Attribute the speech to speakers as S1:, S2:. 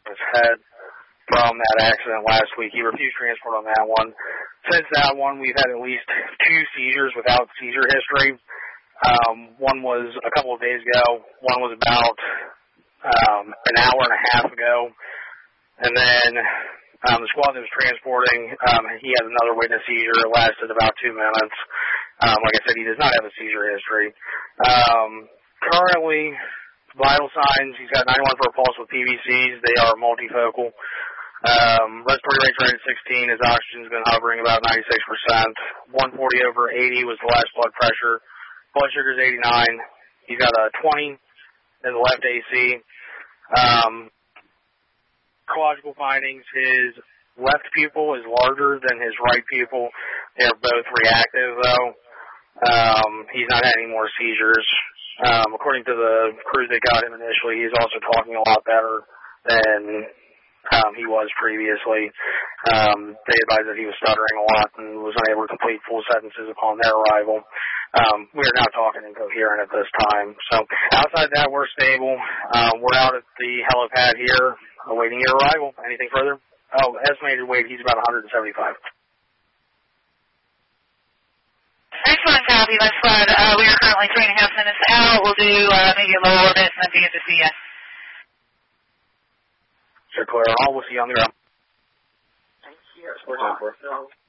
S1: his head from that accident last week. He refused transport on that one. Since that one, we've had at least 2 seizures without seizure history. One was a couple of days ago. One was about an hour and a half ago. And then the squad that was transporting, he had another witness seizure. It lasted about 2 minutes. Like I said, he does not have a seizure history. Currently, vital signs, he's got 91 for a pulse with PVCs. They are multifocal. Respiratory rate's right at 16. His oxygen's been hovering about 96%. 140/80 was the last blood pressure. Blood sugar's 89. He's got a 20 in the left AC. Neurological findings, his left pupil is larger than his right pupil. They're both reactive, though. He's not had any more seizures. According to the crew that got him initially, he's also talking a lot better than he was previously. They advised that he was stuttering a lot and was unable to complete full sentences upon their arrival. We are now talking incoherent at this time. So outside that, we're stable. We're out at the helipad here, awaiting your arrival. Anything further? Oh, estimated weight, he's about 175.
S2: Excellent copy, my squad. We are currently 3.5 minutes out. We'll do maybe a low orbit and then begin to see you.
S1: Sure, clear. All. We'll see you on the ground.
S2: Thank you.
S1: That's 410-4.